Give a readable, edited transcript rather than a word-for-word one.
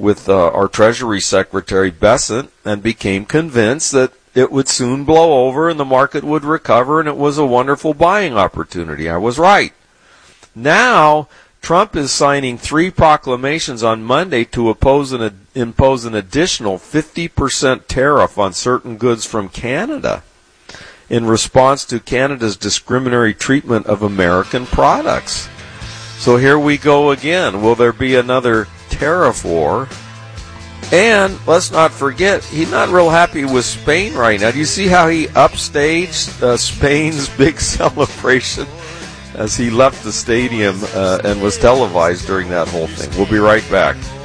with our Treasury Secretary Bessent and became convinced that it would soon blow over and the market would recover and it was a wonderful buying opportunity. I was right. Now, Trump is signing 3 proclamations on Monday to impose an additional 50% tariff on certain goods from Canada in response to Canada's discriminatory treatment of American products. So here we go again. Will there be another tariff war? And let's not forget, he's not real happy with Spain right now. Do you see how he upstaged Spain's big celebration as he left the stadium and was televised during that whole thing? We'll be right back.